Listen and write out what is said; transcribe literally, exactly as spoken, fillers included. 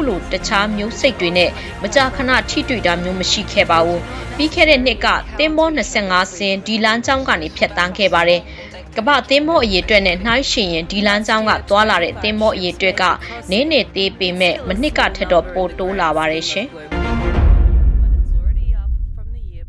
လိုတခြားမျိုးစိတ်တွေနဲ့မကြာခဏထိတွေ့တာမျိုးမရှိခဲ့ပါဘူးပြီးခဲ့တဲ့နှစ်ကသင်းမောtwenty-fiveစင်းဒီလမ်းကြောင်းကနေဖြတ်တန်းခဲ့ပါတယ်ကမ္ဘာသင်းမောအရေးအတွက်နဲ့နှိုင်းယှဉ်ရင်ဒီလမ်းကြောင်းကသွားလာတဲ့သင်းမောအရေးအတွက်ကနည်းနည်းသေးပေမဲ့မနှစ်ကထက်တော့ပိုတိုးလာပါတယ်ရှင်